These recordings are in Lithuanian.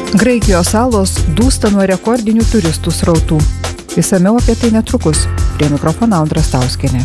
Graikijos salos dūsta nuo rekordinių turistų srautų. Išsamiau apie tai netrukus. Prie mikrofono Audra Stauskienė.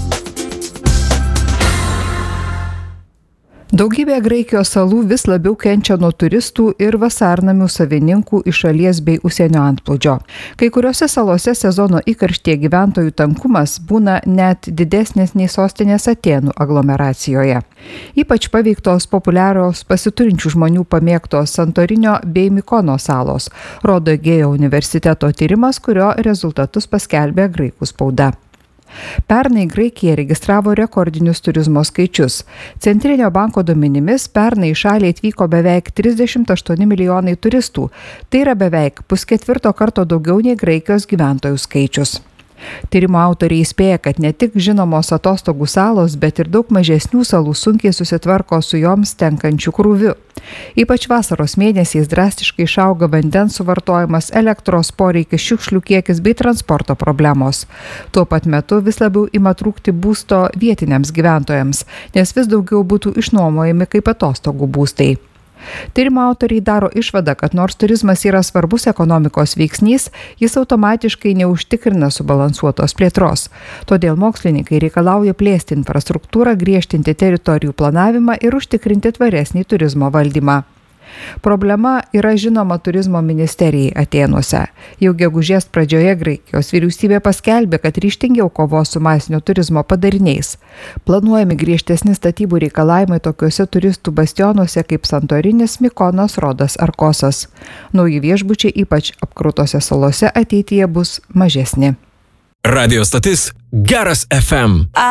Daugybė Graikijos salų vis labiau kenčia nuo turistų ir vasarnamių savininkų iš šalies bei užsienio antplūdžio. Kai kuriuose salose sezono įkarštyje gyventojų tankumas būna net didesnis nei sostinės Atėnų aglomeracijoje. Ypač paveiktos populiarios pasiturinčių žmonių pamėgtos Santorinio bei Mikono salos, rodo Egėjo universiteto tyrimas, kurio rezultatus paskelbė graikų spauda. Pernai Graikija registravo rekordinius turizmo skaičius. Centrinio banko duomenimis pernai į šalį atvyko beveik 38 milijonai turistų. Tai yra beveik pusketvirto karto daugiau nei Graikijos gyventojų skaičius. Tyrimo autoriai įspėja, kad ne tik žinomos atostogų salos, bet ir daug mažesnių salų sunkiai susitvarko su joms tenkančiu krūviu. Ypač vasaros mėnesiais drastiškai išauga vandens suvartojimas, elektros poreikis, šiukšlių kiekis bei transporto problemos. Tuo pat metu vis labiau ima trūkti būsto vietiniams gyventojams, nes vis daugiau būtų išnuomojami kaip atostogų būstai. Tyrimo autoriai daro išvadą, kad nors turizmas yra svarbus ekonomikos veiksnys, jis automatiškai neužtikrina subalansuotos plėtros. Todėl mokslininkai reikalauja plėsti infrastruktūrą, griežtinti teritorijų planavimą ir užtikrinti tvaresnį turizmo valdymą. Problema yra žinoma turizmo ministerijai Atėnuose. Jau gegužės pradžioje Graikijos vyriausybė paskelbė, kad ryžtingiau kovos su masinio turizmo padariniais. Planuojami griežtesni statybų reikalavimai tokiuose turistų bastionuose kaip Santorinis, Mikonos, Rodas ar Kosas. Nauji viešbučiai ypač apkrūtose salose ateityje bus mažesni. Radio stotis Geras FM.